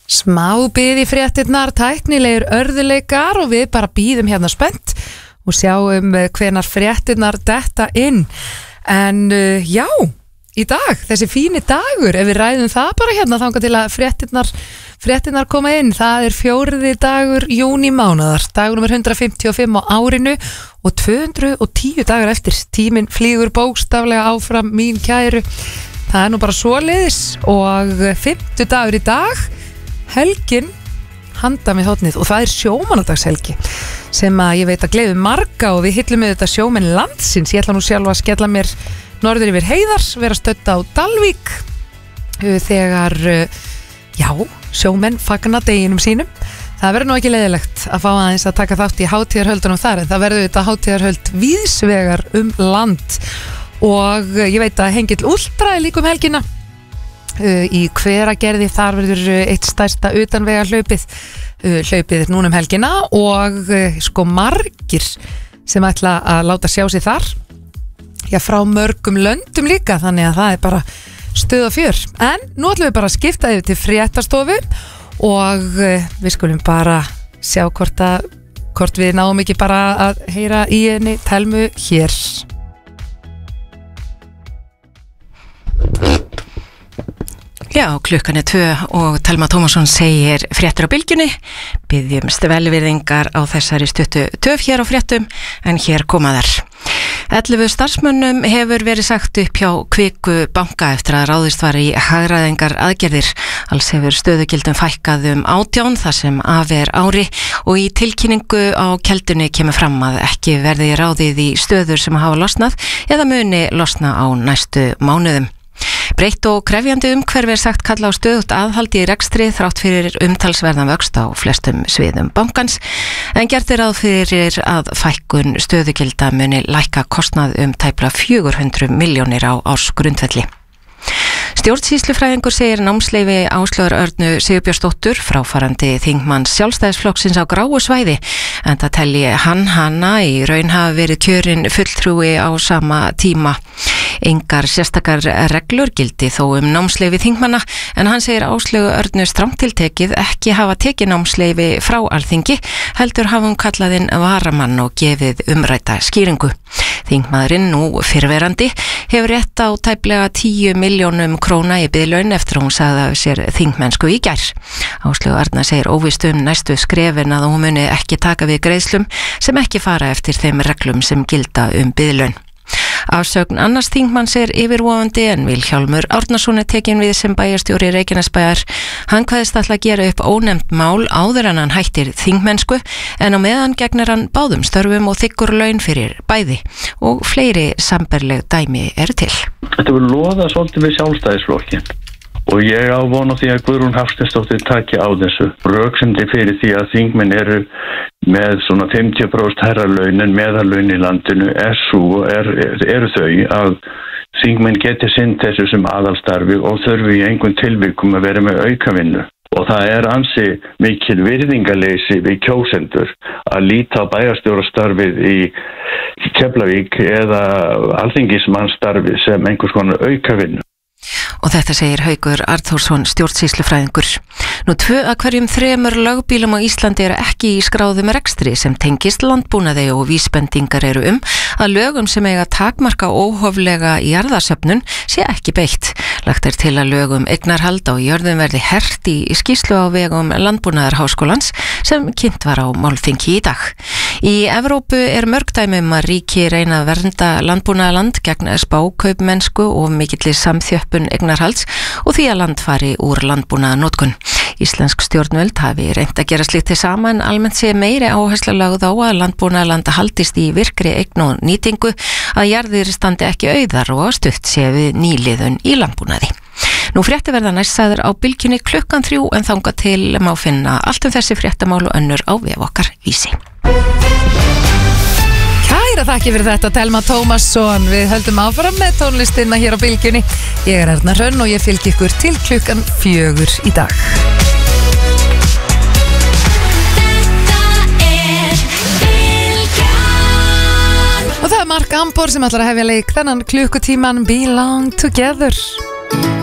Smá bið í fréttirnar, tæknilegir örðuleikar og við bara bíðum hérna spennt og sjáum hvenar fréttirnar detta inn. En já, í dag, þessi fíni dagur, ef við ræðum það bara hérna þangað til að fréttirnar koma inn. Það er 4. dagur júní mánaðar, dagur nummer 155 á árinu og 210 dagar eftir. Tíminn flýgur bókstaflega áfram, mín kæru. Það er nú bara svoleiðis og 5. dagur í dag, helgin handa með hótnið og það er sjómannadagshelgi sem að ég veit að gleði marga og við hyllum með þetta sjómenn landsins. Ég ætla nú sjálf að skella mér norður yfir heiðar, vera stödd á Dalvík þegar sjómenn fagna deginum sínum. Það verður nú ekki leiðilegt að fá aðeins að taka þátt í hátíðarhöldunum þar, en það verður þetta hátíðarhöld víðsvegar land og ég veit að Hengill Ultra er líka helgina í Hveragerði. Þar verður eitt stærsta utanvega hlaupið núna helgina og margir sem ætla að láta sjá sig þar, frá mörgum löndum líka, þannig að það er bara stuð og fjör. En nú ætlum við bara að skipta yfir til fréttastofu og við skulum bara sjá hvort við náum ekki bara að heyra í henni Telmu hér. Já, klukkan er 2 og Telma Tómasson segir fréttir á bylgjunni. Biðjumst velvirðingar á þessari stuttu töf hér á fréttum, en hér koma þær. 11 starfsmönnum hefur verið sagt upp hjá Kviku banka eftir að ráðist var í hagræðingar aðgerðir. Alls hefur stöðugildum fækkað 18 þar sem af er ári og í tilkynningu á Keldunni kemur fram að ekki verði ráðið í stöður sem hafa losnað eða muni losna á næstu mánuðum. Breytt og krefjandi umhverfi er sagt kalla á stöðugt aðhaldi í rekstri þrátt fyrir umtalsverðan vöxt á flestum sviðum bankans, en gert er ráð fyrir að fækkun stöðugilda muni lækka kostnað tæplega 400 milljónir á ársgrundvelli. Stjórnsýslufræðingur segir námsleyfi Áslaugar Örnu Sigurbjörnsdóttur, fráfarandi þingmanns Sjálfstæðisflokksins á gráu svæði, en það telji hana í raun hafi verið kjörin fulltrúi á sama tíma. Engar sérstakar reglur gildi þó námsleyfi þingmanna, en hann segir Áslaugu Örnu strangt tiltekið ekki hafa tekið námsleyfi frá Alþingi, heldur hafa hún kallað inn varamann og gefið umrædda skýringu. Þingmaðurinn, nú fyrrverandi, hefur rétt á tæplega 10 milljónum króna í biðlaun eftir að hún sagði af sér þingmennsku í gær. Áslaugu Arna segir óvíst næstu skrefin að hún muni ekki taka við greiðslum sem ekki fara eftir þeim reglum sem gilda biðlaun. Afsögn annars þingmanns er yfirvofandi, en Vilhjálmur Árnason er tekin við sem bæjarstjóri Reykjanesbæjar. Hann kveðst ætla að gera upp ónefnt mál áður en hann hættir þingmennsku, en á meðan gegnir hann báðum störfum og þiggur laun fyrir bæði, og fleiri sambærileg dæmi eru til. Þetta verður loða svolítið við Sjálfstæðisflokkinn og ég á von á því að Guðrún Hafsteinsdóttir taki á þessu. Röksemdi fyrir því að þingmenn eru með svona 50% hærra laun en meðallaun í landinu eru þau að þingmenn geti sinnt þessu sem aðalstarfi og þurfi í einhvern tilvikum að vera með aukavinnu. Og það er ansi mikil virðingarleysi við kjósendur að líta á bæjarstjórastarfið í Keflavík eða alþingismannsstarfi sem einhvers konar aukavinnu. Og þetta segir Haukur Arnþórsson, stjórnsýslufræðingur. Nú 2 af hverjum 3 lögbílum á Íslandi eru ekki í skráðum rekstri sem tengist landbúnaði og vísbendingar eru að lögum sem eiga takmarka óhóflega jarðasöfnun sé ekki beitt. Lagt er til að lögum eignarhald á jörðum verði hert í skýrslu á vegum Landbúnaðarháskólans sem kynnt var á málþingi í dag. Í Evrópu er mörg dæmi að ríki reyna að vernda landbúnaðarland gegn spákaupmennsku og mikilli samþjöppun eignarhalds og því að land fari úr landbúnaðarnotkun. Íslensk stjórnvöld hafi reynt að gera slíkt sama, en almennt sé meiri áhersla lögð á að landbúnaðarland haldist í virkri eign og nýtingu, að jarðir standi ekki auðar og að stutt sé við nýliðun í landbúnaði. Nú frétti verða næst sagður á bylgjunni klukkan 3, en þangað til má finna allt þessi fréttamál og önnur á vef okkar Vísi. Kæra þakki fyrir þetta, Telma Tómasson. Við höldum áfram með tónlistina hér á bylgjunni. Ég er Erna Hrönn og ég fylgi ykkur til klukkan 4 í dag. Og það er Mark Ambor sem ætlar að hefja leik þennan klukkutíman Belong Together.